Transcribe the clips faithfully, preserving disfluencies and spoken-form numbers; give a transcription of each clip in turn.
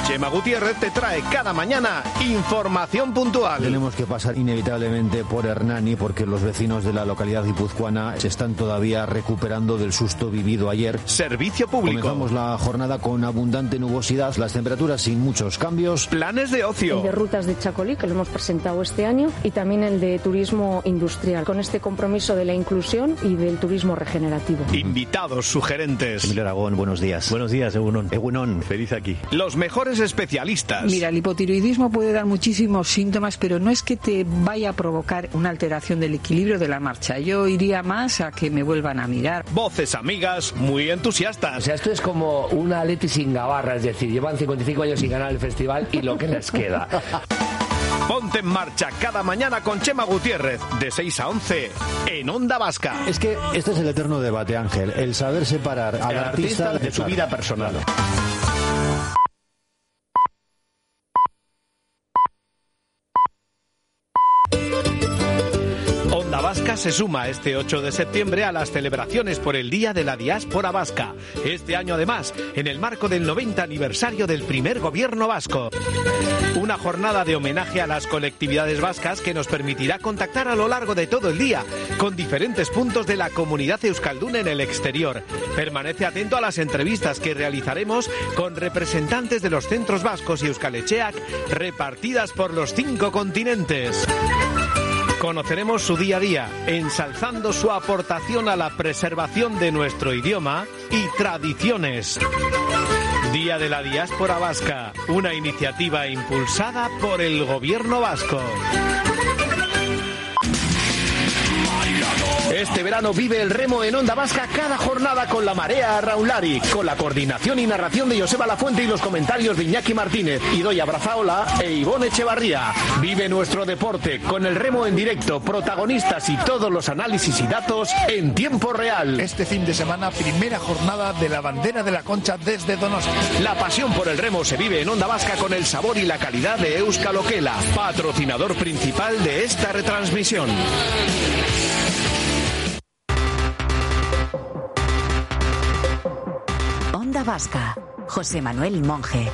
Chema Gutiérrez te trae cada mañana información puntual. Tenemos que pasar inevitablemente por Hernani porque los vecinos de la localidad guipuzcoana se están todavía recuperando del susto vivido ayer. Servicio público. Comenzamos la jornada con abundante nubosidad, las temperaturas sin muchos cambios. Planes de ocio. El de rutas de Chacolí, que lo hemos presentado este año, y también el de turismo industrial, con este compromiso de la inclusión y del turismo regenerativo. Invitados sugerentes. Emilio Aragón, buenos días. Buenos días, Egunon. Egunon. Feliz aquí. Los mejores especialistas. Mira, el hipotiroidismo puede dar muchísimos síntomas, pero no es que te vaya a provocar una alteración del equilibrio de la marcha. Yo iría más a que me vuelvan a mirar. Voces amigas muy entusiastas. O sea, esto es como una Atleti sin gabarra, es decir, llevan cincuenta y cinco años sin ganar el festival y lo que les queda. Ponte en marcha cada mañana con Chema Gutiérrez, de seis a once, en Onda Vasca. Es que este es el eterno debate, Ángel, el saber separar al El artista, artista de su vida personal. Onda Vasca se suma este ocho de septiembre a las celebraciones por el Día de la Diáspora Vasca. Este año, además, en el marco del noventa aniversario del primer gobierno vasco. Una jornada de homenaje a las colectividades vascas que nos permitirá contactar a lo largo de todo el día con diferentes puntos de la comunidad euskalduna en el exterior. Permanece atento a las entrevistas que realizaremos con representantes de los centros vascos y Euskal Etxeak repartidas por los cinco continentes. Conoceremos su día a día, ensalzando su aportación a la preservación de nuestro idioma y tradiciones. Día de la Diáspora Vasca, una iniciativa impulsada por el Gobierno vasco. Este verano vive el remo en Onda Vasca cada jornada con la marea Raulari, con la coordinación y narración de Joseba Lafuente y los comentarios de Iñaki Martínez, Idoia Brazaola e Ivone Echevarría. Vive nuestro deporte con el remo en directo, protagonistas y todos los análisis y datos en tiempo real. Este fin de semana, primera jornada de la bandera de la Concha desde Donostia. La pasión por el remo se vive en Onda Vasca con el sabor y la calidad de Euskal Okela, patrocinador principal de esta retransmisión. Onda Vasca, José Manuel Monje.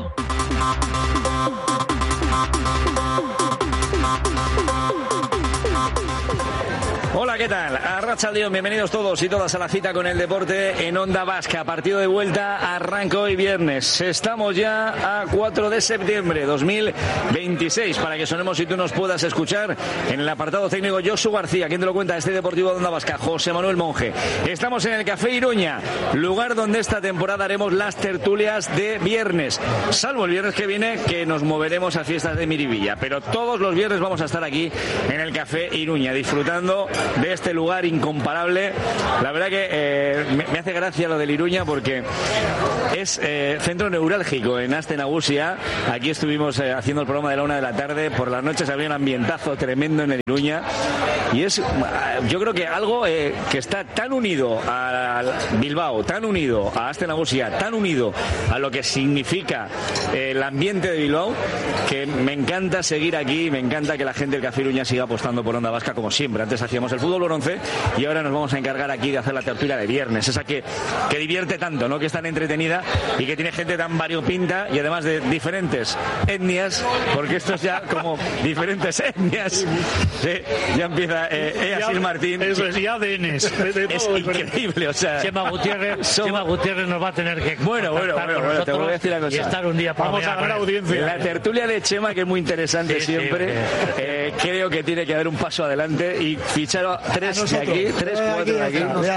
Hola, ¿qué tal? Arratsaldeon, bienvenidos todos y todas a la cita con el deporte en Onda Vasca. Partido de vuelta arranca hoy viernes. Estamos ya a cuatro de septiembre de dos mil veintiséis. Para que sonemos y tú nos puedas escuchar en el apartado técnico Josu García. ¿Quién te lo cuenta? Este Deportivo de Onda Vasca, José Manuel Monje. Estamos en el Café Iruña, lugar donde esta temporada haremos las tertulias de viernes. Salvo el viernes que viene, que nos moveremos a fiestas de Miribilla. Pero todos los viernes vamos a estar aquí en el Café Iruña, disfrutando de este lugar incomparable. La verdad que eh, me, me hace gracia lo del Iruña porque es eh, centro neurálgico en Aste Nagusia. Aquí estuvimos eh, haciendo el programa de la una de la tarde. Por las noches había un ambientazo tremendo en el Iruña. Y es, yo creo que algo eh, que está tan unido a Bilbao, tan unido a Aste Nagusia, tan unido a lo que significa eh, el ambiente de Bilbao, que me encanta seguir aquí, me encanta que la gente del Café Iruña siga apostando por Onda Vasca como siempre. Antes hacíamos el fútbol bronce y ahora nos vamos a encargar aquí de hacer la tertulia de viernes, esa que, que divierte tanto, ¿no? Que es tan entretenida y que tiene gente tan variopinta y además de diferentes etnias, porque esto es ya como diferentes etnias. Sí, ya empieza eh, Easil Martín. Eso es, ya de Enes. Es increíble, o sea. Chema Gutiérrez, somos... Chema Gutiérrez nos va a tener que bueno, bueno, bueno, bueno, te voy a decir una cosa. Y estar un día para vamos a ganar audiencia. La tertulia de Chema, que es muy interesante sí, siempre, sí, eh, creo que tiene que haber un paso adelante y fichar a tres a de aquí, tres, eh, cuatro de aquí.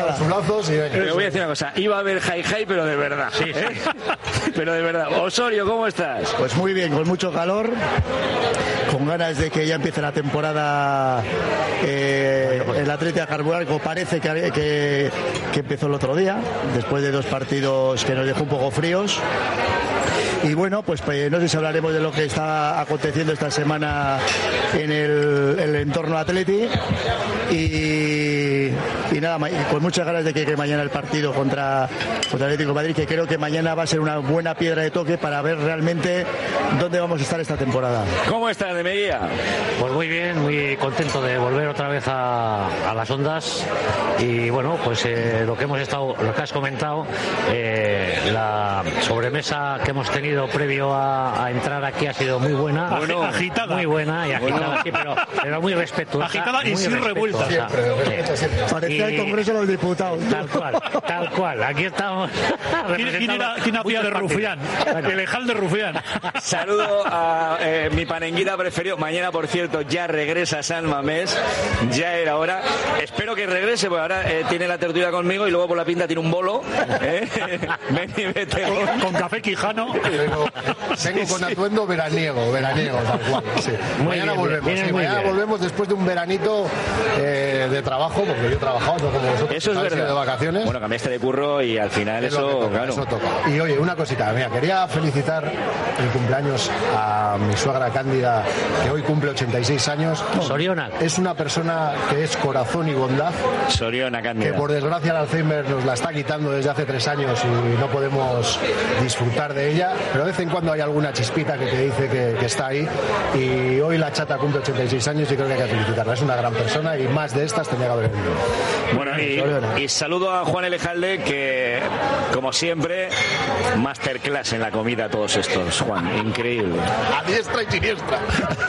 Te voy a decir una cosa, iba a haber hi hi, pero de verdad. Sí, ¿eh? Sí. Pero de verdad. Osorio, ¿cómo estás? Pues muy bien, con mucho calor, con ganas de que ya empiece la temporada. Eh, el Atlético Carburgo parece que, que, que empezó el otro día, después de dos partidos que nos dejó un poco fríos. Y bueno, pues, pues no sé si hablaremos de lo que está aconteciendo esta semana en el, el entorno Atleti y, y nada, con muchas ganas de que, que mañana el partido contra, contra Atlético de Madrid, que creo que mañana va a ser una buena piedra de toque para ver realmente dónde vamos a estar esta temporada. ¿Cómo estás, de Meguía? Pues muy bien, muy contento de volver otra vez a, a las ondas y bueno, pues eh, lo que hemos estado, lo que has comentado, eh, la sobremesa que hemos tenido previo a, a entrar aquí ha sido muy buena, bueno, agitada, muy buena y agitada, bueno. Sí, pero, pero muy respetuosa, agitada y muy sin revueltas. Parecía el Congreso de los Diputados. Tal cual, tal cual. Aquí estamos. ¿Quién, ¿quién, era, ¿quién hacía de Rufián? Bueno. El ejal de Rufián. Saludo a eh, mi panenguita preferido. Mañana, por cierto, ya regresa San Mamés. Ya era hora. Espero que regrese, porque ahora eh, tiene la tertulia conmigo y luego por la pinta tiene un bolo. ¿eh? Ven y vete. Con, con café Quijano. Vengo, vengo con atuendo veraniego, veraniego, tal cual. Sí. Mañana bien, volvemos. Bien, sí, mañana bien. volvemos después de un veranito eh, de trabajo, porque yo he trabajado, no como vosotros. Eso es verdad. De vacaciones. Bueno, cambiaste de curro y al final es eso, toca, claro. eso toca. Y oye, una cosita, mira, quería felicitar el cumpleaños a mi suegra Cándida, que hoy cumple ochenta y seis años. Soriona. Es una persona que es corazón y bondad. Soriona Cándida. Que por desgracia el Alzheimer nos la está quitando desde hace tres años y no podemos disfrutar de ella, pero de vez en cuando hay alguna chispita que te dice que, que está ahí, y hoy la chata cumple ochenta y seis años y creo que hay que felicitarla. Es una gran persona y más de estas tenía que haber venido. Bueno, y, y saludo a Juan Elejalde, que como siempre, masterclass en la comida todos estos, Juan, increíble. A diestra y siniestra.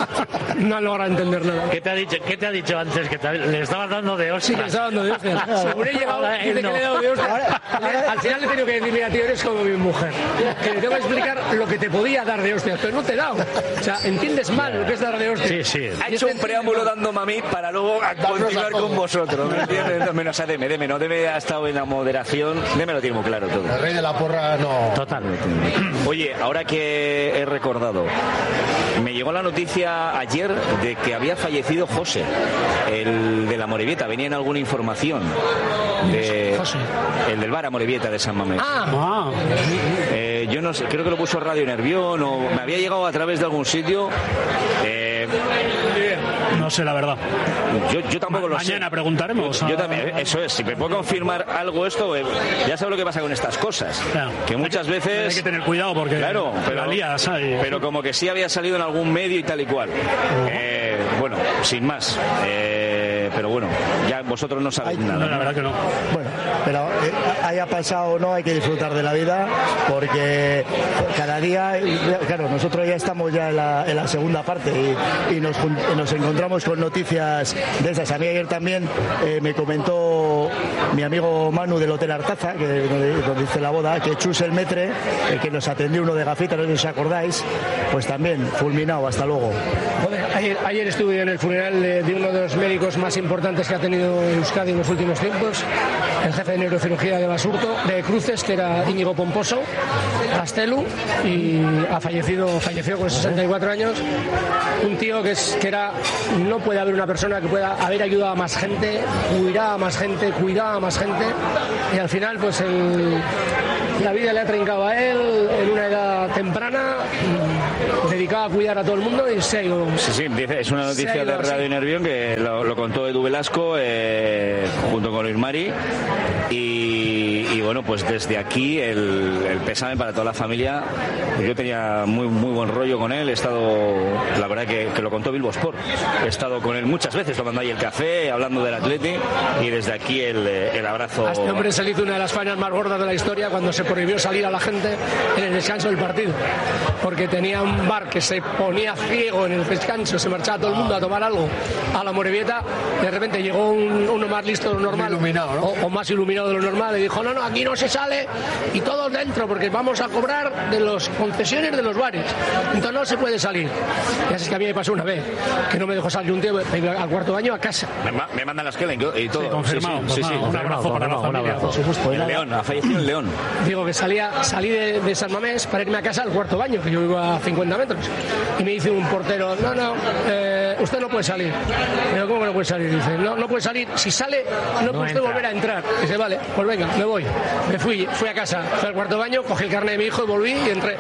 No logra entender nada. ¿Qué te ha dicho, qué te ha dicho antes? Que te, le estabas dando de hostia. Sí, le estaba dando de hostia. Según he llegado, dice que no. le he dado de hostia. Ahora, ahora, al final le he tenido que decir, mira, tío, eres como mi mujer. Que le tengo que explicar lo que te podía dar de hostia, pero no te he dado. O sea, entiendes mal lo que es dar de hostia. Sí, sí. Ha hecho un preámbulo dando mami para luego continuar con vosotros, ¿me entiendes? Menos a Deme, Deme, no Deme ha estado en la moderación. Deme lo tiene muy claro todo. El rey de la porra no. Totalmente. Oye, ahora que he recordado, me llegó la noticia ayer de que había fallecido José, el de la Morevieta. Venía en alguna información de José. El del bar Amorebieta de San Mamés. Ah, eh, yo no sé, creo que lo puso Radio Nervión o me había llegado a través de algún sitio. Eh, No sé, la verdad. Yo, yo tampoco Ma- lo sé. Mañana preguntaremos. Yo, yo a... también, eso es, si me puedo confirmar algo esto, eh, ya sabes lo que pasa con estas cosas. Claro. Que muchas hay que, veces... Hay que tener cuidado porque claro, pero, la lías, ¿sabes? Pero como que sí había salido en algún medio y tal y cual. Uh-huh. Eh, bueno, sin más. Eh, pero bueno, ya vosotros no sabéis Ay, nada. No, la verdad que no. Bueno, pero eh, haya pasado o no, hay que disfrutar de la vida, porque cada día, claro, nosotros ya estamos ya en la, en la segunda parte y, y nos, nos encontramos con noticias de esas. A mí ayer también eh, me comentó mi amigo Manu del Hotel Artaza, que donde, donde hice la boda, que Chus el Metre, eh, que nos atendió uno de Gafita, no sé si os acordáis, pues también fulminado, hasta luego. Joder, ayer, ayer estuve en el funeral de, de uno de los médicos más importantes que ha tenido Euskadi en los últimos tiempos, el jefe de neurocirugía de Basurto, de Cruces, que era Íñigo Pomposo, Castelu, y ha fallecido, falleció con sesenta y cuatro años. Un tío que, es, que era, no puede haber una persona que pueda haber ayudado a más gente, cuidar a más gente, cuidar a más gente, y al final, pues el, la vida le ha trincado a él en una edad temprana, dedicado a cuidar a todo el mundo y se ha ido. Sí, sí, es una noticia de Radio Nervión que lo, lo contó Edu Velasco eh, junto con Luis Mari y, y bueno, pues desde aquí el, el pésame para toda la familia. Yo tenía muy muy buen rollo con él, he estado, la verdad que, que lo contó Bilbo Sport, he estado con él muchas veces tomando ahí el café, hablando del Atleti, y desde aquí el, el abrazo. A este hombre se le hizo una de las faenas más gordas de la historia cuando se prohibió salir a la gente en el descanso del partido, porque tenía un bar que se ponía ciego en el descanso, se marchaba todo el mundo a tomar algo a la Morevieta, de repente llegó un, uno más listo de lo normal, iluminado, ¿no? o, o más iluminado de lo normal, y dijo, no, no, aquí no se sale y todos dentro, porque vamos a cobrar de las concesiones de los bares, entonces no se puede salir. Ya es que a mí me pasó una vez, que no me dejó salir un tío al cuarto baño a casa. Me, me mandan las Kellen y todo. Sí, confirmado, sí, sí, sí, sí. Un abrazo para la familia. Por supuesto. El León, ha fallecido el León. Digo que salía, salí de, de San Mamés para irme a casa al cuarto baño, que yo vivo a cincuenta metros. Y me dice un portero, no, no, eh, usted no puede salir. Pero ¿cómo que no puede salir? Dice, no, no puede salir. Si sale, no, no puede usted volver a entrar. Dice, vale, pues venga, me voy. Me fui, fui a casa, fui al cuarto baño, cogí el carnet de mi hijo y volví y entré.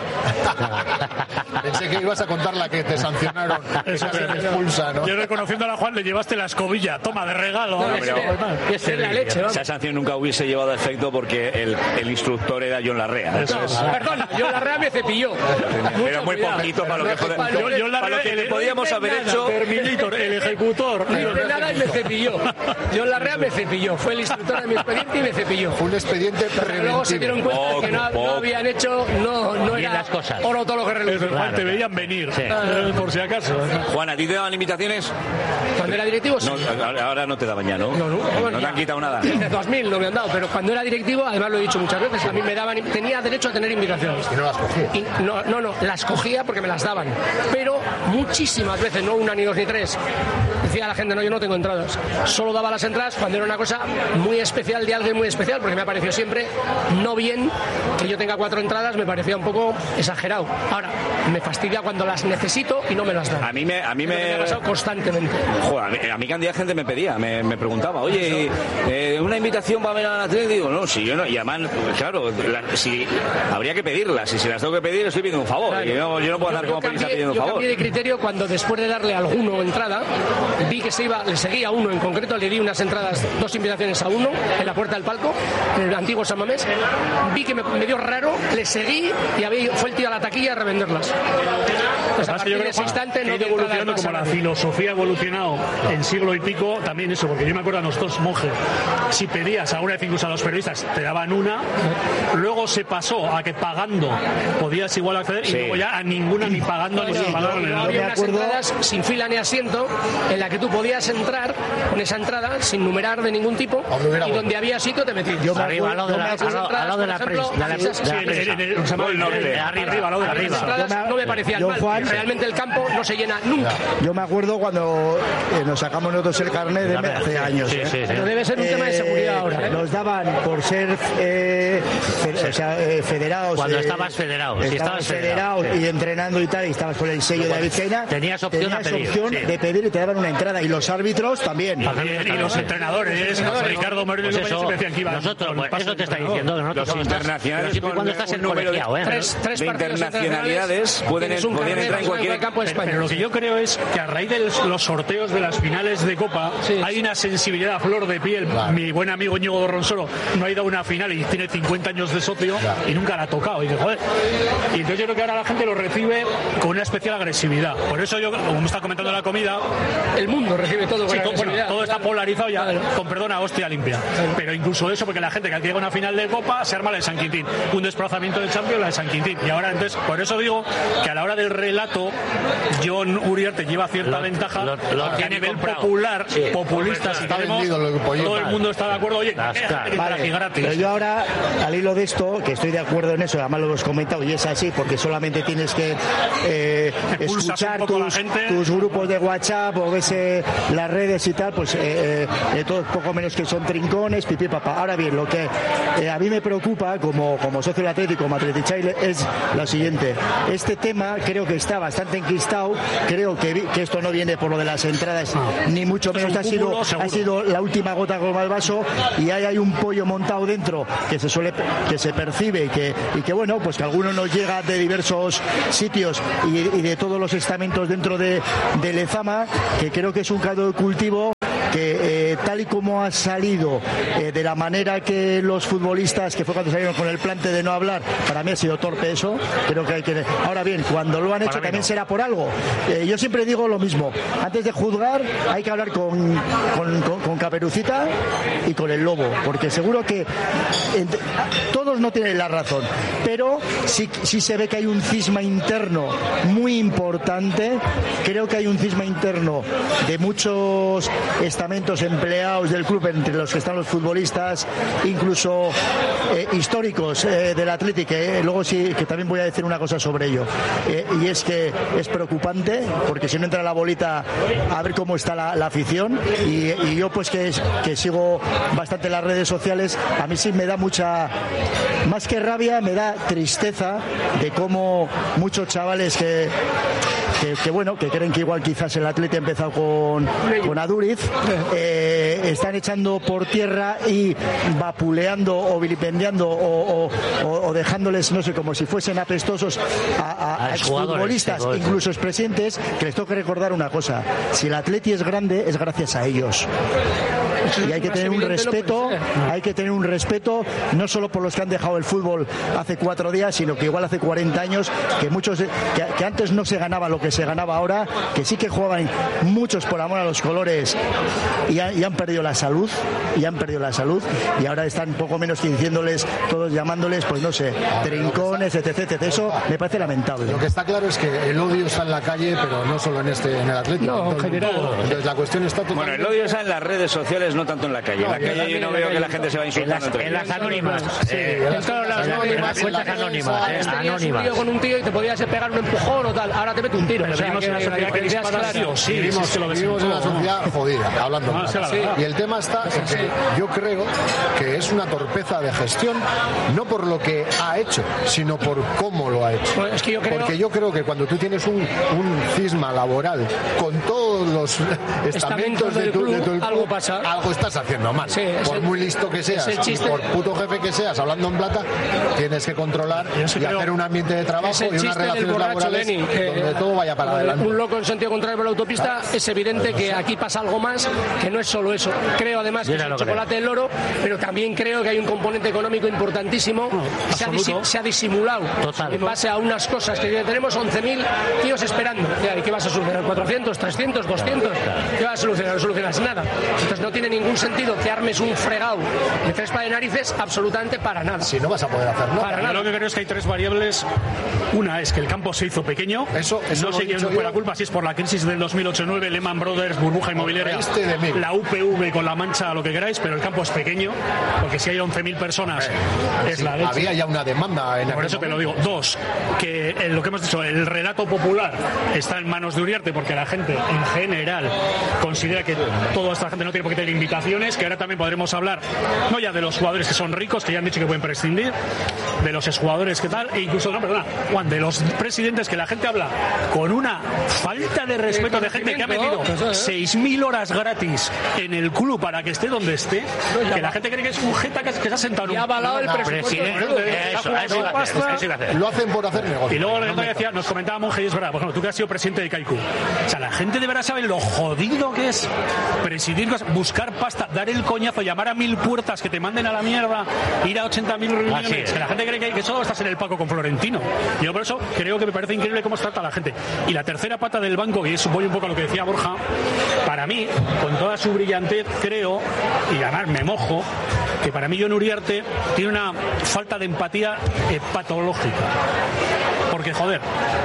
Pensé que ibas a contar la que te sancionaron. Esa se me expulsa, ¿no? Yo reconociendo a la Juan le llevaste la escobilla, toma de regalo. No, ¿no? es, es, es la leche, ¿no? Esa sanción nunca hubiese llevado a efecto porque el, el instructor era John Larrea. Eso No, es. perdona, yo la Larrea me cepilló. Pero muy cuidado. poquito para Para lo que, no, yo, yo la, para lo que el, podíamos haber nada, hecho. Terminator, el ejecutor. No hice nada y me cepilló. Yo en la REA me cepilló. Fue el instructor de mi expediente y me cepilló. Fue un expediente preventivo. Luego se dieron cuenta poco, que no, no habían hecho, no, no Bien era las cosas. oro todo lo que realizó. Claro, te veían venir, sí. eh, por si acaso. Juan, ¿a ti te daban limitaciones? Cuando era directivo, sí. No, ahora no te daban ya, ¿no? No, no, bueno, no te han quitado nada. Desde dos mil no me han dado, pero cuando era directivo, además lo he dicho muchas veces, a mí me daban, tenía derecho a tener invitaciones. Y no las cogía. Y no, no, no, las cogía porque me las daban. Pero muchísimas veces, no una, ni dos, ni tres, decía la gente, no, yo no tengo entradas. Solo daba las entradas cuando era una cosa muy especial de alguien muy especial, porque me ha parecido siempre no bien que yo tenga cuatro entradas, me parecía un poco exagerado. Ahora, me fastidia cuando las necesito y no me las dan. A mí me, a mí me... me ha pasado constantemente. Joder, a mí, a mí cantidad de gente me pedía, me, me preguntaba, oye, eh, una invitación para ver a la tele, digo, no, si yo no, y además, claro, la, si habría que pedirlas, y si las tengo que pedir, estoy pidiendo un favor, claro. y yo, yo no puedo andar como periodista pidiendo un favor. Yo cambié de criterio cuando después de darle a alguno entrada, vi que se iba, le seguía a uno en concreto, le di unas entradas, dos invitaciones a uno, en la puerta del palco, en el antiguo San Mamés, vi que me, me dio raro, le seguí, y había, fue el tío a la taquilla a revenderlas. Pues a partir de ese instante no ha ido evolucionando como la filosofía ha evolucionado en siglo y pico, también eso, porque yo me acuerdo a nosotros, monje, si pedías alguna vez incluso a los periodistas, te daban una, luego se pasó a que pagando podías igual acceder, sí. y luego ya a ninguna ni pagando ni sin pagar. No, había unas entradas sin fila ni asiento en la que tú podías entrar con esa entrada sin numerar de ningún tipo y donde había sitio te metías. Yo arriba, al lado de la, al lado de la prensa. Arriba, al lado de la prensa. No me parecían mal. Juan, realmente el campo no se llena nunca. Yo me acuerdo cuando eh, nos sacamos nosotros el carnet de hace años. Sí, ¿eh? sí, sí. Pero debe ser un eh, tema de seguridad ahora. ¿eh? Nos daban por ser eh, fe, o sea, eh, federados. Cuando eh, estabas federado. Si estabas federado federado y sí. entrenando y tal, y estabas con el sello de David Feina, tenías opción, tenías a pedir, opción sí. de pedir y te daban una entrada. Y los árbitros también. también y los entrenadores, Ricardo Moreno, pues eso, decían que iban. Nosotros, pues eso te está diciendo. Que nosotros los internacionales, siempre cuando estás en colegiado, ¿eh? Tres, tres de internacionalidades pueden, pueden entrar en cualquier campo de España. Pero lo que yo creo es que a raíz de los sorteos de las finales de Copa sí. hay una sensibilidad a flor de piel. Claro. Mi buen amigo Íñigo Dorronsoro no ha ido a una final y tiene cincuenta años de socio claro. y nunca la ha tocado. Y, dice, joder. y entonces yo creo que ahora la gente lo recibe con una especial agresividad. Por eso yo, como me está comentando la comida, el mundo recibe todo con sí, todo, bueno, todo está polarizado ya, claro. con perdón, a hostia limpia. Claro. Pero incluso eso, porque la gente que llega a una final de Copa se arma la de San Quintín. Un desplazamiento de Champions, la de San Quintín. Y ahora entonces, por eso digo que a la hora del relato, John Uriarte lleva cierta lo, ventaja lo, lo a nivel comprado. popular, sí. populista, si queremos, todo el mundo está de acuerdo. Oye, vale, gratis. Pero yo ahora, al hilo de esto, que estoy de acuerdo en eso, además lo hemos comentado y es así, porque solamente tienes que eh, escuchar tus, tus grupos de WhatsApp o ves eh, las redes y tal, pues eh, eh, todo poco menos que son trincones, pipí, papá. Ahora bien, lo que eh, a mí me preocupa como, como socio del Atlético, como Atletichaile, es lo siguiente. Este tema creo que está bastante enquistado, creo que, vi, que esto no viene por lo de las entradas, no. ni mucho menos, ha sido, ha sido la última gota con el vaso y ahí hay un pollo montado dentro que se suele que se percibe y que, y que bueno, pues que alguno nos llega de diversos sitios y, y de todos los estamentos dentro de, de Lezama, que creo que es un caldo de cultivo que eh, tal y como ha salido eh, de la manera que los futbolistas, que fue cuando salieron con el plante de no hablar, para mí ha sido torpe eso, creo que hay que... Ahora bien, cuando lo han hecho también no. será por algo. Eh, yo siempre digo lo mismo, antes de juzgar hay que hablar con, con, con, con Caperucita y con el lobo, porque seguro que entre, todos no tienen la razón, pero sí, sí se ve que hay un cisma interno muy importante, creo que hay un cisma interno de muchos estamentos empleados del club, entre los que están los futbolistas, incluso eh, históricos eh, del Atlético, eh, luego sí que también voy a decir una cosa sobre ello, eh, y es que es preocupante, porque si no entra la bolita a ver cómo está la, la afición, y, y yo pues que, que sigo bastante las redes sociales, a mí sí me da mucha, más que rabia, me da tristeza de cómo muchos chavales que Que, que bueno, que creen que igual quizás el Atleti ha empezado con, con Aduriz, eh, están echando por tierra y vapuleando o vilipendiando o, o, o, o dejándoles, no sé, como si fuesen apestosos a, a, a exfutbolistas, incluso expresidentes, que les tengo que recordar una cosa: si el Atleti es grande es gracias a ellos. y hay que tener un respeto, hay que tener un respeto no solo por los que han dejado el fútbol hace cuatro días, sino que igual hace cuarenta años, que muchos que, que antes no se ganaba lo que se ganaba ahora, que sí que jugaban muchos por amor a los colores y, ha, y han perdido la salud, y han perdido la salud, y ahora están poco menos que diciéndoles, todos llamándoles, pues no sé, trincones, etcétera, etcétera. Eso me parece lamentable. Lo que está claro es que el odio está en la calle, pero no solo en este, en el Atlético. No, en general. Entonces la cuestión está totalmente... Bueno, el odio está en las redes sociales, no tanto en la calle. En la calle yo no veo que la gente se va insultando. En las anónimas. Sí, en todas las anónimas. Cuentas anónimas. Tenías un tío con un tío y te podías pegar un empujón o tal. Ahora te mete un tiro. Pero vivimos en una sociedad que dispara sí o sí. Vivimos, Sí, vivimos en una sociedad jodida, hablando No, mal. sí, la Sí. verdad. Y el tema está en que yo creo que es una torpeza de gestión, no por lo que ha hecho, sino por cómo lo ha hecho. Pues es que yo creo... Porque yo creo que cuando tú tienes un, un cisma laboral con todos los estamentos de tu, de tu club, algo pasa. Algo estás haciendo mal. Sí, por el, muy listo que seas, chiste, por puto jefe que seas, hablando en plata, tienes que controlar y hacer un ambiente de trabajo y unas relaciones laborales Lenny, que, donde todo vaya para adelante. Un loco en sentido contrario por la autopista, es evidente que aquí pasa algo más, que no es solo eso. Creo además que es el chocolate del loro, pero también creo que hay un componente económico importantísimo. No, se, ha disi- se ha disimulado Total. en base a unas cosas que tenemos once mil tíos esperando. ¿Y qué vas a solucionar? ¿cuatrocientos, trescientos, doscientos? ¿Qué vas a solucionar? No solucionas nada. Entonces no tiene ningún sentido que armes un fregado de tres pa de narices absolutamente para nada. Si no vas a poder hacer nada. Para nada. Yo lo que creo es que hay tres variables. Una es que el campo se hizo pequeño. Eso, eso no sé quién fue la culpa, si es por la crisis del dos mil ocho nueve, Lehman Brothers, burbuja inmobiliaria, la U P V con la Mancha, lo que queráis, pero el campo es pequeño, porque si hay once mil personas eh, es sí, la leche. Había ya una demanda en Por eso te lo digo. Dos, que eh, lo que hemos dicho, el relato popular está en manos de Uriarte, porque la gente en general considera que toda esta gente no tiene por qué tener invitaciones, que ahora también podremos hablar, no ya de los jugadores que son ricos, que ya han dicho que pueden prescindir, de los exjugadores que tal, e incluso, no, perdona, Juan, de los presidentes, que la gente habla con una falta de respeto de gente que ha metido seis mil horas gratis en el club para que esté donde esté, que la gente cree que es un jeta que se ha sentado en un... Y ha avalado el presupuesto. Lo hacen por hacer negocio. Y luego lo que decía, nos comentaba Monge, y es verdad, por ejemplo, tú que has sido presidente de Kaiku. O sea, la gente de verdad sabe lo jodido que es presidir, buscar pasta, dar el coñazo, llamar a mil puertas que te manden a la mierda, ir a ochenta mil reuniones. Que la gente cree que, que solo estás en el Paco con Florentino. Yo por eso creo que me parece increíble cómo se trata a la gente. Y la tercera pata del banco, y eso voy un poco a lo que decía Borja, para mí, con toda su brillantez, creo, y además me mojo, que para mí Jon Uriarte tiene una falta de empatía eh, patológica. Porque, joder,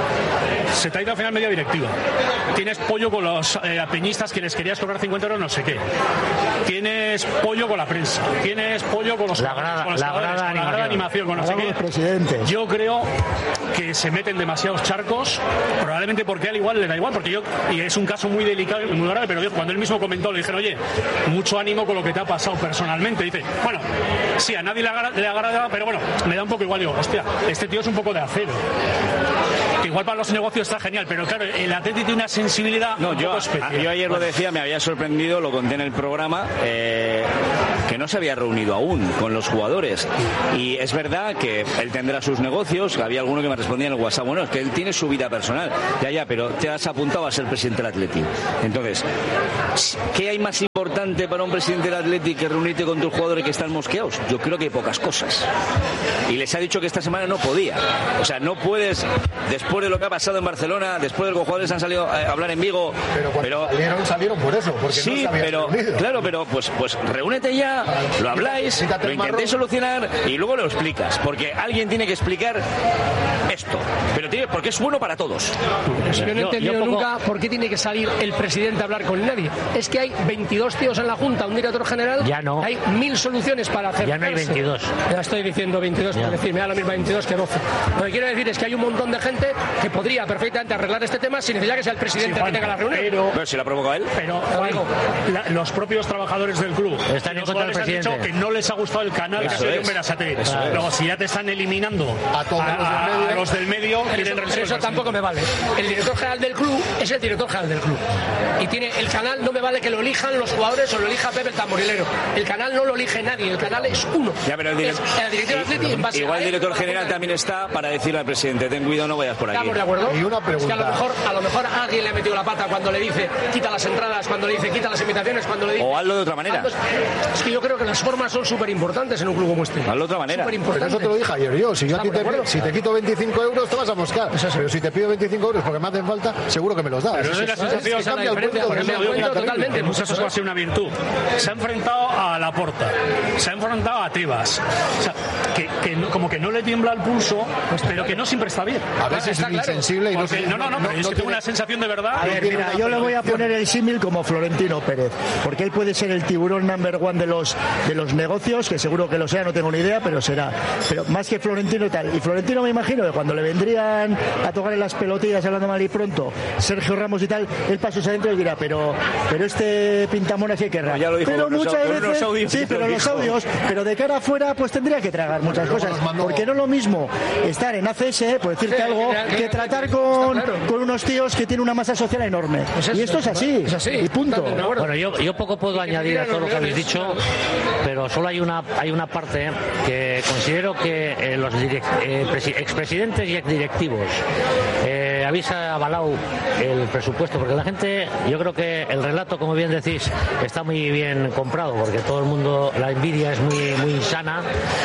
se te ha ido al final media directiva. Tienes pollo con los eh, peñistas que les querías cobrar cincuenta euros, no sé qué. Tienes pollo con la prensa. Tienes pollo con los la grada, con los la grada, con la grada de animación, con no sé qué. Presidentes. Yo creo que se meten demasiados charcos, probablemente porque al igual le da igual, porque yo, y es un caso muy delicado y muy grave, pero yo, cuando él mismo comentó, le dijeron, oye, mucho ánimo con lo que te ha pasado personalmente. Dice, bueno, sí, a nadie le agrada, le agrada, pero bueno, me da un poco igual. Digo, hostia, este tío es un poco de acero. Que igual para los negocios está genial, pero claro, el Atleti tiene una sensibilidad no, un yo, poco especial. Yo ayer lo decía, me había sorprendido, lo conté en el programa, eh, que no se había reunido aún con los jugadores. Y es verdad que él tendrá sus negocios, había alguno que me respondía en el WhatsApp, bueno, es que él tiene su vida personal. Ya, ya, pero te has apuntado a ser presidente del Atleti. Entonces, ¿qué hay más importante para un presidente del Atleti que reunirte con tus jugadores que están mosqueados? Yo creo que hay pocas cosas. Y les ha dicho que esta semana no podía. O sea, no puedes, después de lo que ha pasado en Barcelona, después de que los jugadores han salido a hablar en Vigo, pero cuando pero salieron, salieron por eso, porque sí, no se habían pero reunido. Claro, pero pues pues reúnete ya, lo habláis, Quítate lo intentéis solucionar y luego lo explicas, porque alguien tiene que explicar esto, pero tiene, porque es bueno para todos. Yo no he entendido yo, yo nunca poco... por qué tiene que salir el presidente a hablar con nadie. Es que hay veintidós tíos en la Junta, un director general, ya no. Hay mil soluciones para hacer. Ya no hay veintidós. Ya estoy diciendo veintidós, por decir, me da lo mismo veintidós que doce. Lo que quiero decir es que hay un montón de gente que podría perfectamente arreglar este tema sin necesidad que sea el presidente sí, Juan, que tenga la reunión. Pero, pero si la provoca él. Pero, Juan, la, los propios trabajadores del club están en contra del presidente. Han dicho que no les ha gustado el canal Eso que ha sido es. John Berasategui. Eso Luego, si ya te están eliminando a todos a, los, a, medios, a los del medio quieren eso, eso tampoco me vale. El director general del club es el director general del club. Y tiene el canal, no me vale que lo elijan los jugadores o lo elija Pepe el Tamborilero. El canal no lo elige nadie, el canal es uno. Ya, pero el, direct... es el director Atleti en base igual a el director general también está para decirle al presidente, ten cuidado, no vayas por aquí. Estamos de acuerdo. Y una pregunta. Es que a lo mejor, a lo mejor alguien le ha metido la pata cuando le dice quita las entradas, cuando le dice quita las invitaciones, cuando le dice... O hazlo de otra manera. Es que yo creo que las formas son súper importantes en un club como este. Hazlo de otra manera. Pero eso te lo dije ayer yo. Si yo a ti te, si te quito veinticinco euros, te vas a moscar. Pero si te pido veinticinco euros porque me hacen falta, seguro que me los das. Pero eso es la sensación. Esa es la diferencia. Por ejemplo, totalmente. Pues eso va a ser una virtud. Se ha enfrentado a Laporta, se ha enfrentado a Tebas. O sea, que, que no, como que no le tiembla el pulso, pero que no siempre está bien. A veces es insensible y no Porque, no, no, no, pero es que tengo una sensación de verdad. A ver, mira, yo le voy a poner el símil como Florentino Pérez, porque él puede ser el tiburón number one de los de los negocios, que seguro que lo sea, no tengo ni idea, pero será. Pero más que Florentino y tal. Y Florentino me imagino que cuando le vendrían a tocar en las pelotillas, hablando mal y pronto, Sergio Ramos y tal, él pasó adentro y dirá, pero pero este pintamona sí que querrá. Ya lo dijo, pero muchas los, veces, los audios, sí, pero los audios, pero de cara afuera, pues tendría que tragar muchas cosas. Porque no es lo mismo estar en A C S, por decirte Sí, algo, que, que, que tratar con, claro. con unos tíos que tienen una masa social enorme. Pues es y esto es así, es así. y punto. Bueno, yo, yo poco puedo añadir a todo lo que habéis dicho, pero solo hay una hay una parte que considero que eh, los direct, eh, presi, expresidentes y exdirectivos eh, habéis avalado el presupuesto, porque la gente, yo creo que el relato, como bien decís, está muy bien comprado, porque todo el mundo, la envidia es muy muy sana,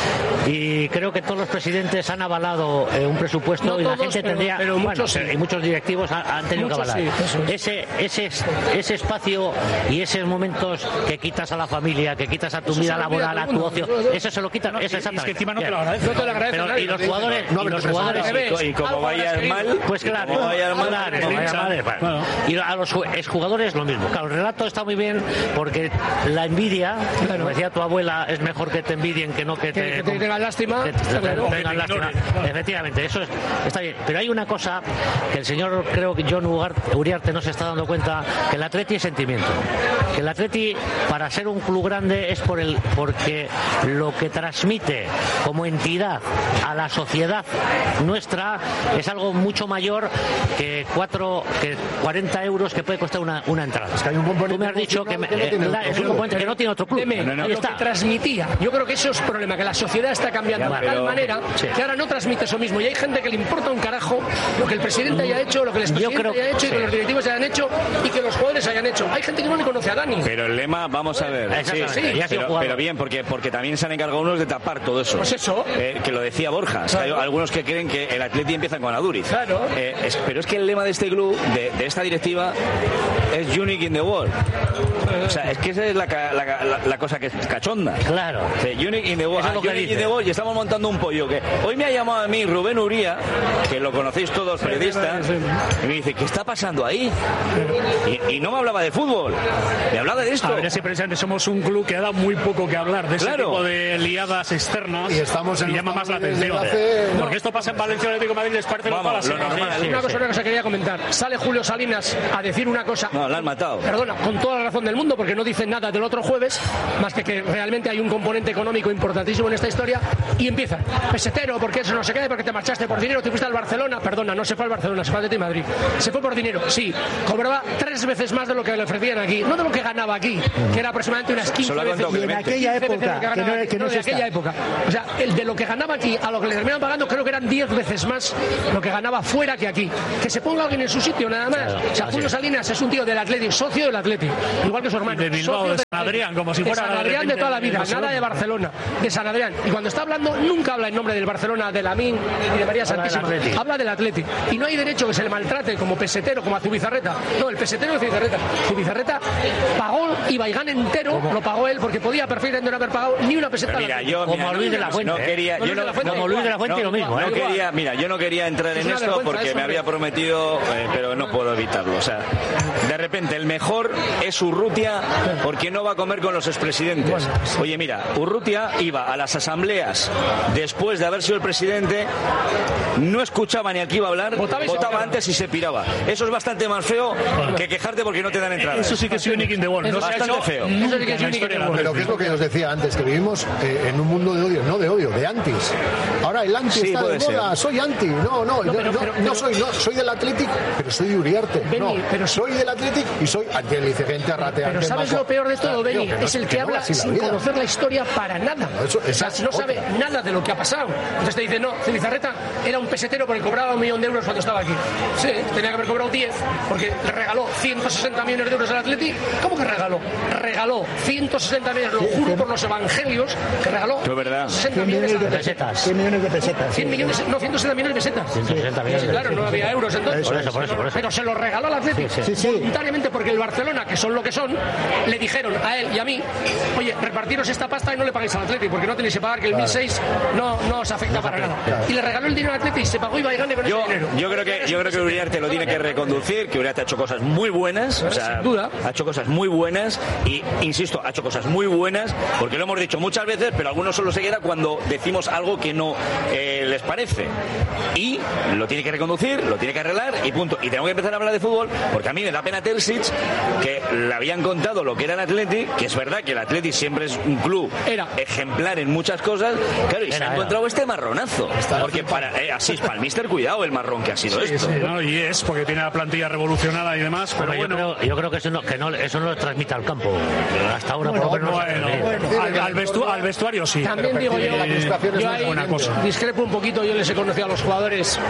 y creo que todos los presidentes han avalado eh, un presupuesto no y todos, la gente pero, tendría, pero bueno, muchos sí. y muchos directivos han, han tenido muchos que avalar sí, ese ese ese espacio y esos momentos que quitas a la familia, que quitas a tu eso vida laboral, a tu ocio, eso se lo quitan, no, eso es exactamente. que encima no te lo agradece, no te lo agradece. Pero, y los jugadores, no, y los no, jugadores, y, y como vaya mal, pues claro, como vaya mal, claro, como vaya mal, bueno. Y a los exjugadores lo mismo. Claro, el relato está muy bien porque la envidia, claro, como decía tu abuela, es mejor que te envidien que no que te, que, que te tengan lástima. Que te, te, claro, te tengan lástima. Efectivamente, eso es, está bien. Pero hay una cosa que el señor, creo que John Uriarte no se está dando cuenta, que el Atleti es sentimiento. Que el Atleti, para ser un club grande, es por el porque lo que transmite como entidad a la sociedad nuestra es algo mucho mayor que cuatro que cuarenta euros que puede costar una, una entrada. Es que hay un componente. Tú me has dicho que, me, que no eh, tiene es un componente que no tiene otro club. Deme, no, no, lo está. que transmitía. Yo creo que eso es problema, que la sociedad está cambiando ya, de tal pero, manera sí. que ahora no transmite eso mismo. Y hay gente que le importa un carajo lo que el presidente haya hecho, lo que el expresidente haya hecho, sí. y que los directivos hayan hecho y que los jugadores hayan hecho. Hay gente que no le conoce a Dani. Pero el lema, vamos a ver. Sí, sí, pero, pero bien, porque, porque también se han encargado unos de tapar todo eso. Pues eso. Eh, que lo decía Borja. Claro. Hay algunos que creen que el Atleti empieza con Aduriz. Claro. Eh, es, pero es que el lema de este club, de, de esta directiva, es Unique in the World. O sea, es que esa es la, la, la, la cosa que es cachonda. Claro. Sí, Unique in the World. Ah, Unique in the World, y estamos montando un pollo que hoy me ha llamado a mí Rubén Uría, que lo conocéis todos, periodistas, y me dice, ¿qué está pasando ahí? Y, y no me hablaba de fútbol, me hablaba de esto. A ver, ese presidente, somos un club que ha dado muy poco que hablar de ese claro. tipo de liadas externas y, estamos en y llama más la atención. Hace... Porque esto pasa en Valencia, Atlético de Madrid, les parece Vamos, lo normal. Sí, una cosa, una cosa que quería comentar. Sale Julio Salinas a decir una cosa. No, la han matado. Perdona, con toda la razón del mundo, porque no dicen nada del otro jueves, más que que realmente hay un componente económico importantísimo en esta historia, y empiezan. Pesetero, porque eso no se quede, porque te marchaste por dinero, te fuiste al Barcelona. Perdona, no se fue al Barcelona, se fue al Atlético de Madrid. Se fue por dinero, sí. Cobraba tres veces más de lo que le ofrecían aquí. No de lo que ganaba aquí, que era aproximadamente unas quince veces. Y en aquella época, que no, que no, no de aquella época. O sea, el de lo que ganaba aquí a lo que le terminaban pagando, creo que eran diez veces más lo que ganaba fuera que aquí. Que se ponga alguien en su sitio, nada más. Claro, o sea, Julio Salinas es un tío del Atleti, socio del Atleti, igual que su hermano. De Bilbao, de San Adrián, como si fuera de San Adrián de toda la vida, nada de Barcelona, de San Adrián. Y cuando está hablando, nunca habla en nombre del Barcelona, de Lamín y de María Santísima. Habla del Atleti. Y no hay derecho que se le maltrate como pesetero, como a Zubizarreta. No, el pesetero de Zubizarreta. Zubizarreta pagó y Baigán entero, ¿cómo? Lo pagó él porque podía perfectamente no haber pagado ni una peseta. Pero mira, yo, como mira, Luis de la Fuente. No quería, yo no, como Luis de la Fuente no, lo mismo. No, ¿eh? no quería, mira, yo no quería entrar en esto porque me había había prometido, eh, pero no puedo evitarlo. O sea, de repente el mejor es Urrutia porque no va a comer con los expresidentes. Oye, mira, Urrutia iba a las asambleas después de haber sido el presidente, no escuchaba ni al que iba a hablar, votaba, votaba antes y se piraba. Eso es bastante más feo que quejarte porque no te dan entrada. Eso sí que es unique in the world. Es no bastante hecho, feo. Eso sí que es unique in the world. Pero que es lo que os decía antes, que vivimos eh, en un mundo de odio, no de odio, de antis. Ahora el anti sí, está de moda, soy anti. No, no, no, pero, no, pero, no soy, no, soy del Athletic, pero soy de Uriarte. Benny, no, pero soy del Athletic y soy anti-gente, arrate, Pero ¿sabes lo peor de todo, Benny? Tío, es el que, que habla no sin conocer la historia para nada. No, eso, o sea, no sabe otra. nada de lo que ha pasado. Entonces te dice, no, Zubizarreta era un pesetero porque cobraba un millón de euros cuando estaba aquí. Sí, tenía que haber cobrado diez porque le regaló ciento sesenta millones de euros al Athletic. ¿Cómo que regaló? Regaló ciento sesenta millones, lo juro por los evangelios, que regaló es verdad. sesenta millones de pesetas. cien millones de pesetas. cien millones, no, ciento sesenta millones de pesetas. ciento sesenta millones. Sí, claro, no había euros entonces. Por eso, por eso, por eso. Pero se lo regaló al Athletic sí, sí, sí. voluntariamente porque el Barcelona, que son lo que son, le dijeron a él y a mí, oye, repartiros esta pasta y no le paguéis al Athletic porque no tenéis que pagar, que el claro. mil seis no, no os afecta para nada. Claro. Y le regaló el dinero al Athletic y se pagó y va y gane con yo, ese dinero. Yo creo que, yo creo que Uriarte lo tiene que reconducir, que Uriarte ha hecho cosas muy buenas, o sea, sin duda. Ha hecho cosas muy buenas y, insisto, ha hecho cosas muy buenas porque lo hemos dicho muchas veces, pero algunos solo se queda cuando decimos algo que no eh, les parece. Y lo tiene que reconducir, lo tiene que arreglar y punto. Y tengo que empezar a hablar de fútbol porque a mí me da pena Terzic, que le habían contado lo que era el Athletic, que es verdad que el Athletic siempre es un club era. ejemplar en muchas cosas, claro, y era, se ha encontrado era. este marronazo. Está porque para, eh, así es, para el míster, cuidado el marrón que ha sido sí, esto. Sí, no, y es porque tiene la plantilla revolucionada y demás, pero bueno, bueno. Yo creo, yo creo que, eso no, que no, eso no lo transmite al campo. Hasta ahora bueno, por lo menos bueno, no bueno, al, al, vestu, al vestuario sí. También digo yo, yo, yo ahí buena cosa. discrepo un poquito, yo les he conocido a los jugadores,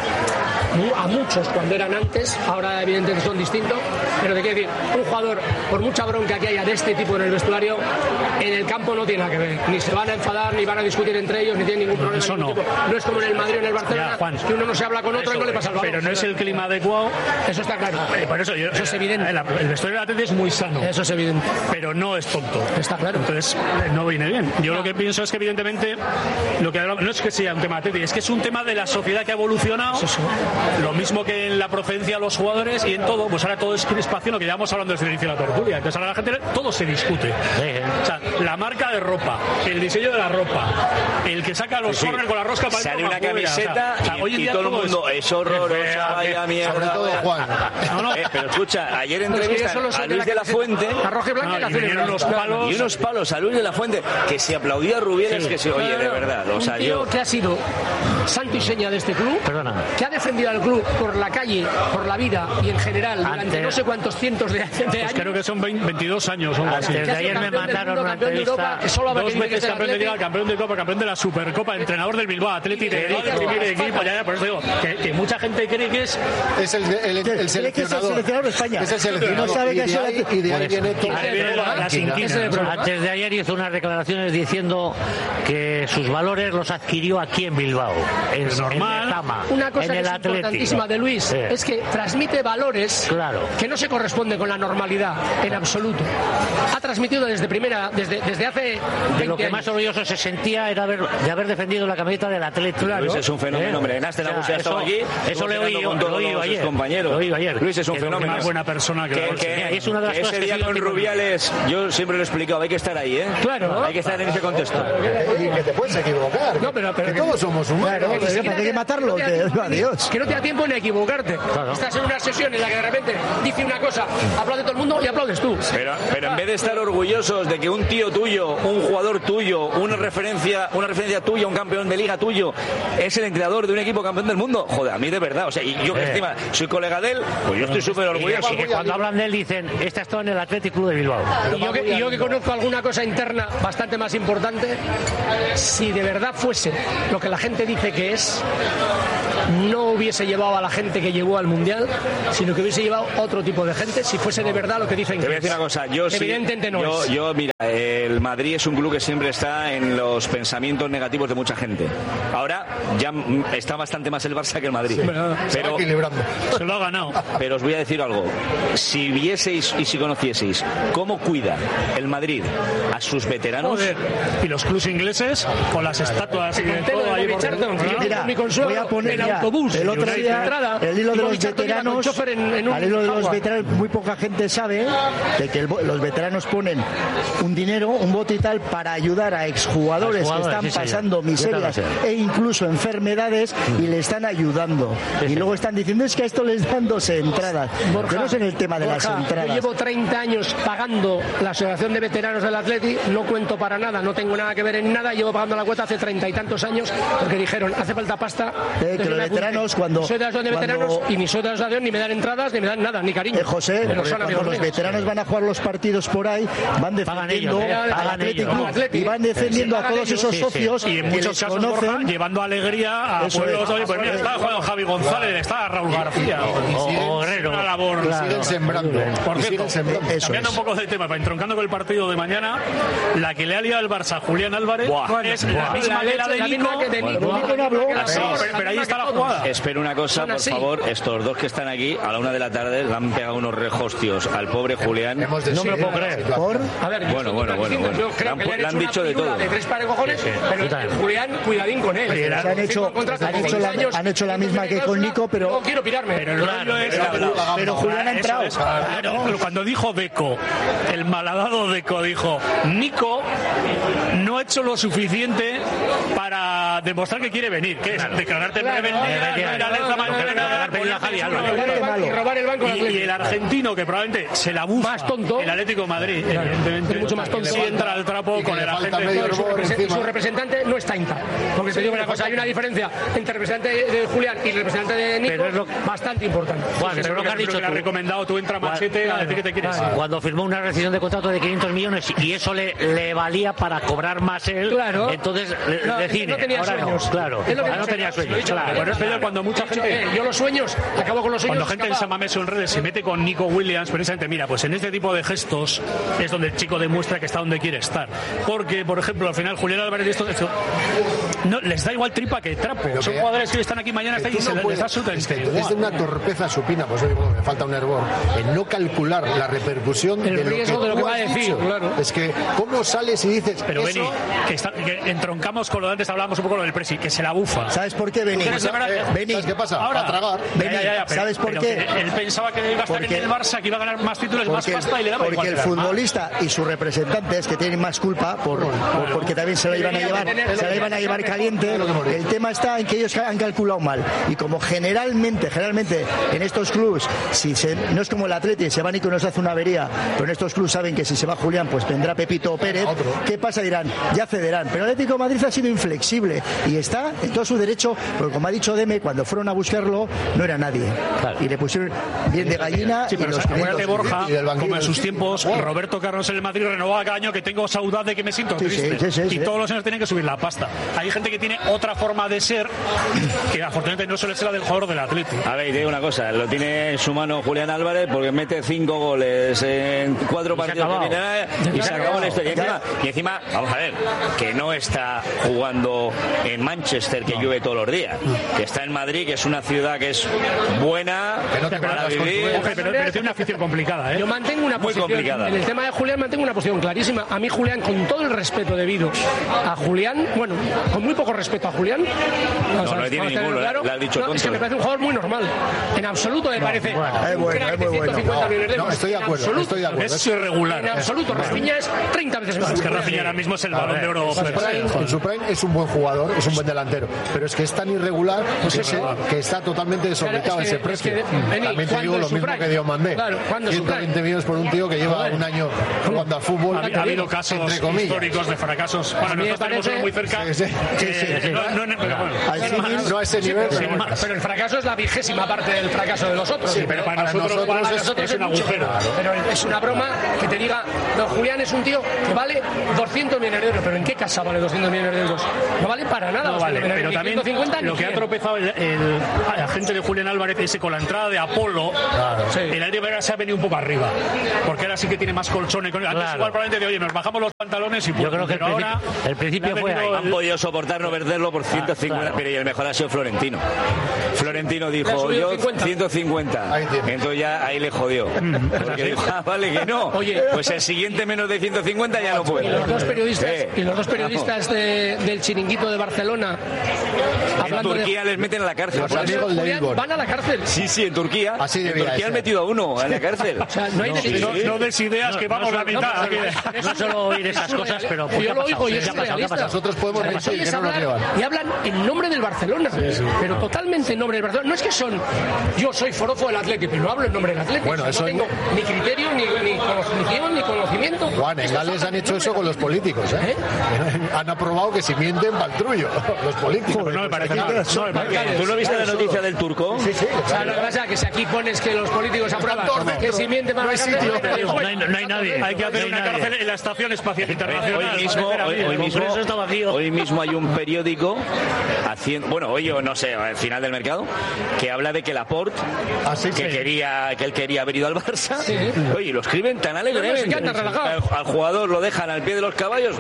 a muchos cuando eran antes, ahora evidentemente son distintos, pero te quiero decir, un jugador, por mucha bronca que haya de este tipo en el vestuario, en el campo no tiene nada que ver, ni se van a enfadar, ni van a discutir entre ellos, ni tienen ningún problema. Eso no. Tipo. No es como en el Madrid o en el Barcelona, ya, Juan, que uno no se habla con otro eso, y no le pasa el balón. Pero no es el clima adecuado. Eso está claro. Eh, por eso, yo, eso es evidente. El, el vestuario del Atleti es muy sano. Eso es evidente. Pero no es tonto. Está claro. Entonces, no viene bien. Yo no. lo que pienso es que, evidentemente, lo que no es que sea un tema Atleti, es que es un tema de la sociedad que ha evolucionado. Sí, sí. Lo mismo que en la procedencia de los jugadores y en todo, pues ahora todo es crispación, lo que llevamos hablando desde el inicio de la tertulia. Entonces, ahora la gente, todo se discute. Sí, ¿eh? O sea, la marca de ropa, el diseño de la ropa, el que saca los corners sí, sí. con la rosca para sale una camiseta o sea, y, o sea, y todo el mundo es, es horrorosa, vaya mierda. Sobre todo Juan. No, no. Eh, pero escucha, ayer entrevistan a Luis de la Fuente a Roja y Blanca no, y, y, unos palos, y unos palos a Luis de la Fuente que se aplaudía a Rubiales, sí. que se oye, de verdad. O sea, un tío yo... que ha sido santo y seña de este club, Perdona. que ha defendido al club por la calle, por la vida y en general durante Antes... no sé cuántos cientos de, de pues años. Creo que son veinte, veintidós años o algo así. Desde ayer me mandaron mundo, una entrevista. Europa, que solo dos veces campeón de Liga, campeón de Copa, campeón de la Supercopa, entrenador del Bilbao Athletic, de primer equipo. Ya, ya, por eso digo que, que mucha gente cree que es es el, el, el, el seleccionador. Que es el seleccionador de España. Es el seleccionador. No sabe y, de ahí, y de ahí viene todo. Las inquietudes. Antes de ayer hizo unas declaraciones diciendo que sus valores los adquirió aquí en Bilbao. Es normal. En Tama, Una cosa en que el es Atlético. Importantísima de Luis sí. es que transmite valores claro. que no se corresponden con la normalidad en absoluto. Ha transmitido desde primera, desde, desde hace veinte de lo que años. Más orgulloso se sentía era haber, de haber defendido la camiseta del Atlético. Claro. Luis es un fenómeno, ¿eh? Hombre. Naste la Busia estaba aquí. Eso le oí yo, con todos lo sus compañeros. Lo oí ayer. Luis es un que fenómeno. Es buena persona que, que, que es una de las que cosas ese día que con Rubiales, yo siempre lo he explicado, hay que estar ahí, ¿eh? Claro. Hay que estar en ese contexto. Y que te puedes equivocar. No, pero, pero que, que todos somos humanos. Claro, que, que hay que matarlo. Que, que, adiós. Que no te da tiempo en equivocarte. Claro. Estás en una sesión en la que de repente dice una cosa, aplaude todo el mundo y aplaudes tú. Pero, pero en vez de estar orgullosos de que un tío tuyo, un jugador tuyo, una referencia, una referencia tuya, un campeón de liga tuyo, es el entrenador de un equipo campeón del mundo, joder, a mí de verdad, o sea, y yo que eh. encima soy colega de él, pues yo estoy súper orgulloso. Y que cuando hablan de él dicen, este ha estado en el Athletic Club de Bilbao. Y yo, que, y yo que conozco alguna cosa interna bastante más importante, si de verdad fuese lo que la gente dice que es, no hubiese llevado a la gente que llevó al Mundial, sino que hubiese llevado otro tipo de gente, si fuese de verdad lo que dicen que es. Te voy a decir una cosa, yo evidentemente sí, no yo, es. Yo, mira, el Madrid es un club que siempre está en los pensamientos negativos de mucha gente. Ahora ya está bastante más el Barça que el Madrid. Sí, pero equilibrando. Se lo ha ganado. Pero os voy a decir algo. Si vieseis y si conocieseis cómo cuida el Madrid a sus veteranos. Joder. Y los clubs ingleses con las estatuas y de todo ahí por... Mira, voy a poner ya autobús, el otro día, el hilo de los veteranos, en, en al hilo de los veteranos, muy poca gente sabe de que el, los veteranos ponen un dinero, un bote y tal, para ayudar a exjugadores, exjugadores que están sí, pasando miserias e incluso enfermedades y le están ayudando. Sí, y luego están diciendo es que a esto les dan dos entradas. Borja, yo no sé en el tema de Borja, las entradas. Yo llevo treinta años pagando la Asociación de Veteranos del Atleti, no cuento para nada, no tengo nada que ver en nada, llevo pagando la cuota hace treinta y tantos años porque dijeron, hace falta pasta. Eh, que los veteranos cuando... Soy de la Asociación de cuando... Veteranos y ni soy de la Asociación ni me dan entradas, ni me dan nada, ni cariño. Eh, José, cuando los veteranos van a jugar los partidos por ahí, van defendiendo ellos, eh, al Atlético y van defendiendo a todos esos socios y en muchos casos conocen, llevando alegría a pueblos. Oye, pues mira, está jugando Javi González, está Raúl García o Herrero. Una labor. Claro, siguen sembrando. Por cierto, cambiando un poco de tema, entroncando con el partido de mañana, la que le ha liado al Barça Julián Álvarez Buah. es Buah. la misma que la de Nico. Pero ahí está la jugada. Espero una cosa, por favor, estos dos que están aquí a la una de la tarde le han pegado unos rejostios al pobre Julián. No me lo puedo creer. ¿Por? A ver, bueno, bueno, bueno, bueno. Yo creo que le han, le han dicho de todo. De tres pares de cojones, sí, sí. pero Julián, cuidadín con él. Sí, han, hecho, han, hecho la, han hecho la misma que con Nico, pero... No quiero pirarme. Pero el rollo es... Pero, pero Julián ha entrado. Es, claro. Cuando dijo Deco, el malhadado Deco dijo, Nico no ha hecho lo suficiente para demostrar que quiere venir. ¿Qué es? Claro. Declararte claro, preventivo, y robar el banco. Y el argentino, que probablemente se la bufa, más tonto, el Atlético de Madrid, claro, evidentemente, mucho más tonto, si entra al trapo con el agente. Su, represent, su representante no está INTA. Porque te digo una cosa, hay una diferencia entre el representante de Julián y el representante de Nico lo, bastante importante. Juan, eso es lo que has dicho que le has recomendado, tú entra machete claro, a decir que te quieres. Claro. Cuando firmó una rescisión de contrato de quinientos millones y eso le, le valía para cobrar más él, claro. entonces no, decide, no tenía ahora sueños. No, claro, es lo que no tenía sueños. Claro. Bueno, es verdad, cuando mucha gente... Eh, yo los sueños, acabo con los sueños... Cuando gente en San Mamés o en redes se mete con Nico Williams, precisamente, mira, pues en este tipo de gestos es donde el chico demuestra que está donde quiere estar. Porque, por ejemplo, al final Julián Álvarez y esto, esto no, les da igual tripa que trapo. Pero Son que, jugadores que están aquí mañana están y se no les da absolutamente igual. Es de una torpeza supina, pues digo, me falta un hervor, en no calcular la repercusión el de riesgo lo que, de lo que va a decir, claro. Es que, ¿cómo sales y dices pero eso? Beni, que, está, que entroncamos con lo de antes, hablábamos un poco lo del Presi, que se la bufa. ¿Sabes por qué, Beni? Pues, eh, Beni, ¿sabes qué pasa? Ahora, a tragar. Beni, ya, ya, ya, pero, ¿sabes por pero qué? Él pensaba que iba a estar porque, en el Barça, que iba a ganar más títulos, más pasta y le daba porque igual. Porque el futbolista y sus representantes que tienen más culpa por, por porque también se la iban a llevar, se la iban a llevar caliente. El tema está en que ellos han calculado mal y como generalmente, generalmente en estos clubs, si se, no es como el Atleti, se van y que nos hace una avería, pero en estos clubs saben que si se va Julián, pues vendrá Pepito Pérez. ¿Qué pasa? Dirán, ya cederán. Pero el Atlético de Madrid ha sido inflexible y está en todo su derecho, porque como ha dicho Deme, cuando fueron a buscarlo no era nadie. Claro. Y le pusieron bien de gallina. Sí, pero y los acuérdate, Borja, como en sus tiempos, Roberto Carlos en el Madrid renovaba cada año que tengo saudade de que me siento sí, triste. Sí, sí, sí, y sí. todos los años tienen que subir la pasta. Hay gente que tiene otra forma de ser que afortunadamente no suele ser la del jugador del Atlético. A ver, te digo una cosa, lo tiene en su mano Julián Álvarez porque mete cinco goles en cuatro y partidos de final y se acabó la historia. Y encima, y encima, vamos a ver, que no está jugando en Manchester, que no. llueve todos los días, que está en Madrid, que es una ciudad que es buena que no te para vivir. Pero, pero, pero tiene una afición complicada, ¿eh? Yo mantengo una muy posición, complicada. En el tema de Julián mantengo una posición clarísima. A mí Julián, con todo el respeto debido a Julián, bueno, con muy poco respeto a Julián, no, no, no le tiene ninguno, claro, le has dicho no, es que me parece un jugador muy normal. En absoluto me no, parece bueno, es bueno, es muy bueno. No, no, estoy de acuerdo, absoluto, estoy de acuerdo. Es irregular. En absoluto, bueno. Rafinha es treinta veces más. Es que Rafinha ahora mismo es el Balón de Oro. En su prime es un buen jugador, es un buen delantero, pero es que es tan irregular pues que, se, que está totalmente desorbitado claro, es que, ese precio. Es que, Beni, también te digo lo mismo que dio Mandé. Claro, ciento veinte millones por un tío que lleva un año jugando al fútbol. Ha, ha habido casos históricos de fracasos. Bueno, nosotros tenemos uno muy cerca. Sí, sí, sí, sí, sí. No, no, no, pero bueno, no a ese nivel. Sí, pero, pero el fracaso es la vigésima parte del fracaso de los otros. Sí, pero para, para nosotros, nosotros, para nosotros es, es un agujero. Pero es una broma que te diga, no, Julián es un tío que vale doscientos millones de euros. ¿Pero en qué casa vale doscientos millones de euros? No vale para nada. No vale, pero también lo que ha tropezado el, el agente de Julián Álvarez ese con la entrada de Apolo, claro, sí. El aire se ha venido un poco arriba, porque ahora sí que tiene más colchones. Antes claro. igual probablemente de, oye, nos bajamos los pantalones y yo creo que el principio, ahora el principio fue ahí. Han podido soportar no perderlo por ciento cincuenta, ah, claro. Pero y el mejor ha sido Florentino. Florentino dijo, yo ciento cincuenta. Entonces ya ahí le jodió. Porque dijo, ah, vale, que no. Oye, pues el siguiente menos de ciento cincuenta ya no puede. Y los dos periodistas, eh, y los dos periodistas de, del chiringuito de Barcelona. En Turquía de... les meten a la cárcel. Los amigos de van a la cárcel. Sí, sí, en Turquía. Así en Turquía han metido a uno a la cárcel. O sea, no hay no, sí, no, no des ideas no, que vamos no, a la mitad. No, no, no solo oír esas cosas, pero yo lo oigo y es realista. Nosotros podemos decir que no nos llevan. Y hablan en nombre del Barcelona, sí, sí, pero claro. Totalmente en nombre del Barcelona. No es que son, yo soy forofo del Atlético, pero no hablo en nombre del Atlético. Bueno, eso no tengo en... ni criterio, ni, ni conocimiento, ni conocimiento. Juan, en Gales han hecho eso con los políticos, ¿eh? ¿Eh? Han aprobado que si mienten, paltrullo. Los políticos. Pues no me parece mal. No me parece. ¿Tú no viste la noticia del turco? Sí, sí. O sea, lo que pasa es que si aquí pones que los políticos aprueban que si mienten van a la cárcel, no hay, no hay nadie. Hay que hacer una cárcel en la Estación Espacial Internacional. Hoy mismo, hoy, hoy mismo, hoy mismo hay un periódico haciendo, bueno, hoy yo no sé, al final del mercado, que habla de que Laporte, ah, sí, que sí. quería, que él quería haber ido al Barça, sí. Oye, lo escriben tan alegremente. Al, al jugador lo dejan al pie de los caballos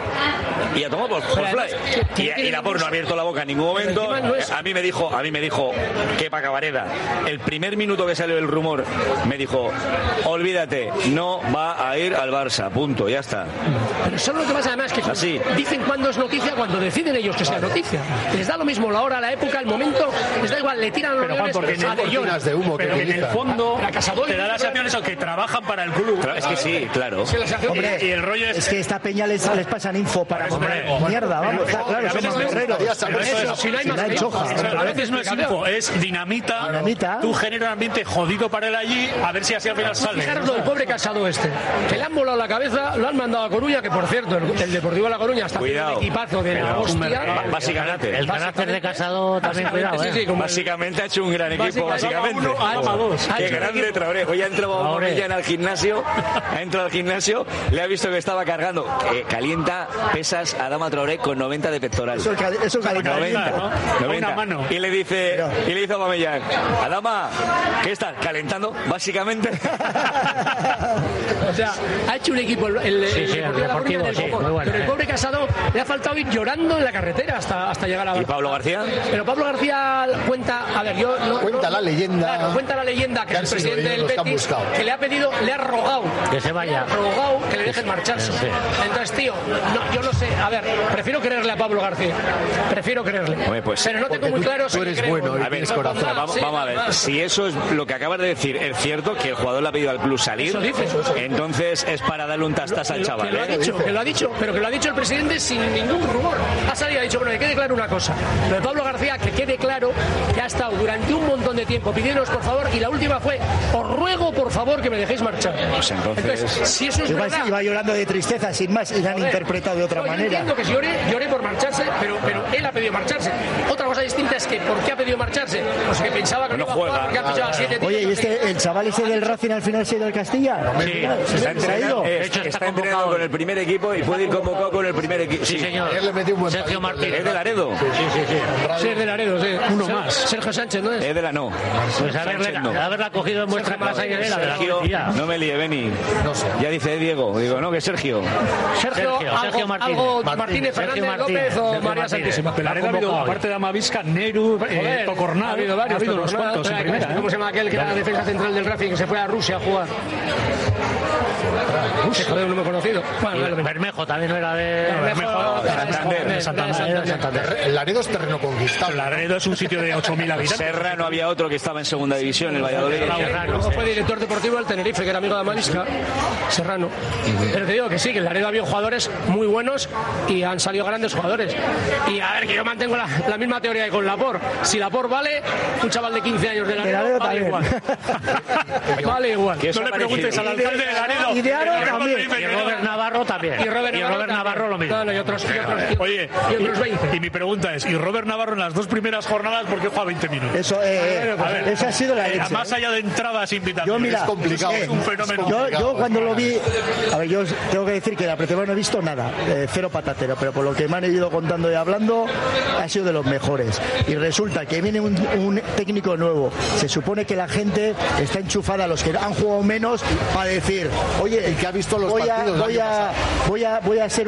y a tomar por, por fly. Y, y Laporte no ha abierto la boca en ningún momento. A mí me dijo, a mí me dijo que Pacavareda, el primer minuto que salió el rumor, me dijo, olvídate, no va a ir al Barça, punto, ya está. Pero solo lo que pasa además que así dicen cuándo es noticia, cuando deciden ellos que sea noticia. Les da lo mismo la hora, la época, el momento, les da igual, le tiran los leones a De Jong. De humo pero que en el fondo te da la sensación eso, que trabajan para el club. Es que sí, claro. Hombre, y el rollo es, es que esta peña les, les pasan info para comer mierda, vamos, pero, claro, somos guerreros. Si no hay más choja. A veces no es info, es dinamita. Dinamita. Tú generas un ambiente jodido para él allí, a ver si así al final sale. Fijaros lo del pobre Casado este, que le han volado la cabeza, lo han mandado a Coruña, que por cierto, el, el Deportivo de La Coruña está haciendo un equipazo de la hostia. Básicamente. El carácter de Casado también, cuidado, ¿eh? Sí, sí, básicamente ha hecho un gran equipo, básicamente. Alba dos. Qué grande Traoré. Hoy ha entrado Aubameyang al gimnasio, ha entrado al gimnasio, le ha visto que estaba cargando. Eh, calienta pesas a Adama Traoré con noventa de pectoral. Eso, eso calienta. noventa, ¿no? noventa. Una mano. Y le dice, Pero... y le dice a Aubameyang, Adama, ¿qué estás calentando? Básicamente. O sea, ha hecho un equipo el, el, sí, sí, el Deportivo, el sí, muy bueno, pero el eh. pobre Casado le ha faltado ir llorando en la carretera hasta, hasta llegar a Barcelona. ¿Y Pablo García? Pero Pablo García cuenta, a ver, yo no, cuenta no, la leyenda, claro, cuenta la leyenda que, que el presidente del Betis que le ha pedido, le ha rogado que se vaya, le ha rogado que le dejen marcharse. Sí. Entonces, tío, no, yo no sé, a ver, prefiero creerle a Pablo García, prefiero creerle. Hombre, pues, pero no tengo muy claro tú, tú si eres bueno, a ver, corazón. Vamos, sí, vamos a ver, más. Si eso es lo que acabas de decir, es cierto que el jugador le ha pedido al club salir, eso dice, eso, eso. Entonces es para darle un tastas al chaval. Que lo ha ¿eh? dicho, que lo ha dicho, pero que lo ha dicho el presidente sin ningún rumor. Ha salido y ha dicho, bueno, que quede claro una cosa. Lo de Pablo García, que quede claro que ha estado durante un montón de tiempo pidiéndonos por favor, y la última fue, os ruego por favor que me dejéis marchar. Pues entonces... entonces, si eso es iba, verdad... Iba llorando de tristeza, sin más, y la han interpretado de otra no, manera. Yo entiendo que si llore, llore por marcharse, pero, pero él ha pedido marcharse. Otra cosa distinta es que, ¿por qué ha pedido marcharse? Pues que pensaba que no, no juega, porque ha fichado a siete Oye, ¿y este, el chaval ese del Racing al final se ha ido al Castilla? Sí, está, ¿Se ha ido? De hecho, está, está entrenado con el primer equipo y puede ir convocado con el primer equipo. Sí, señor. Él le metió un buen Sergio Martínez. Es de Laredo. Sí, sí, sí. Sí, sí es de Laredo, sí. Uno Ser, más. Sergio Sánchez, ¿no es? Es de la no. Pues haberla, no. haberla cogido en vuestra casa y de la Sergio, no me líe, Beni. No sé. Ya dice Diego. Digo, no, que Sergio. Sergio, Sergio, algo, Sergio Martínez. Algo Martínez, Fernández López o Sergio María Santísima. De Laredo ha habido, aparte de Amavisca, Neru, eh, Tocornal. Ha habido varios. Ha habido unos cuantos en primera. ¿Cómo se llama aquel que era la defensa central del Racing que se fue a Rusia a jugar? Rusia. Joder, un nombre conocido. Bueno, Bermejo también no era de... Bermejo, de Santander. El Laredo es terreno conquistado. Laredo es un sitio de ocho mil habitantes. Serrano había otro que estaba en segunda división, el Valladolid. Serrano fue director deportivo del Tenerife, que era amigo de Amavisca. Serrano. Pero te digo que sí, que en Laredo había jugadores muy buenos y han salido grandes jugadores. Y a ver, que yo mantengo la, la misma teoría que con Laporte. Si Laporte vale, un chaval de quince años de Laredo, de Laredo vale igual. Vale igual. No le preguntes al alcalde de Laredo. Y de Aro también. Y Robert Navarro también. Y Robert, y Navarro, Robert Navarro lo mismo. No, no, y otros, y otros, y, Oye, y otros veinte. Y mi pregunta es, ¿y Robert Navarro en las dos primeras jornadas por qué juega veinte minutos? Eso, eh, a ver, esa ha sido la leche. Más allá de entradas invitadas. Yo, mira, es complicado. Eh, es un fenómeno. Yo, yo cuando lo vi, a ver, yo tengo que decir que la pretemporada no he visto nada, eh, cero patatero, pero por lo que me han ido contando y hablando, ha sido de los mejores. Y resulta que viene un, un técnico nuevo. Se supone que la gente está enchufada, los que han jugado menos, para decir, oye, el que ha visto los voy partidos a, voy a, voy a, voy a ser